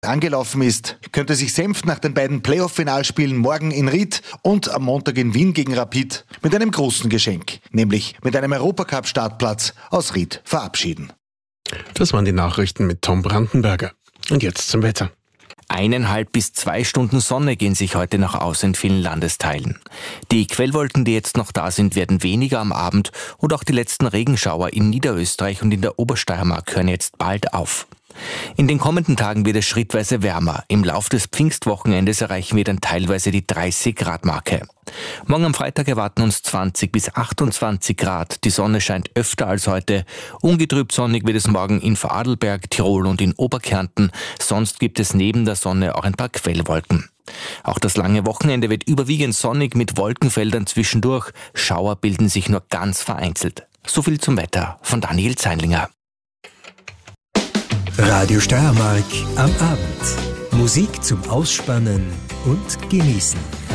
angelaufen ist, könnte sich Senft nach den beiden Playoff-Finalspielen morgen in Ried und am Montag in Wien gegen Rapid mit einem großen Geschenk, nämlich mit einem Europacup-Startplatz aus Ried verabschieden. Das waren die Nachrichten mit Tom Brandenberger. Und jetzt zum Wetter. 1,5 bis 2 Stunden Sonne gehen sich heute noch aus in vielen Landesteilen. Die Quellwolken, die jetzt noch da sind, werden weniger am Abend und auch die letzten Regenschauer in Niederösterreich und in der Obersteiermark hören jetzt bald auf. In den kommenden Tagen wird es schrittweise wärmer. Im Lauf des Pfingstwochenendes erreichen wir dann teilweise die 30-Grad-Marke. Morgen am Freitag erwarten uns 20 bis 28 Grad. Die Sonne scheint öfter als heute. Ungetrübt sonnig wird es morgen in Vorarlberg, Tirol und in Oberkärnten. Sonst gibt es neben der Sonne auch ein paar Quellwolken. Auch das lange Wochenende wird überwiegend sonnig mit Wolkenfeldern zwischendurch. Schauer bilden sich nur ganz vereinzelt. So viel zum Wetter von Daniel Zeinlinger. Radio Steiermark am Abend. Musik zum Ausspannen und Genießen.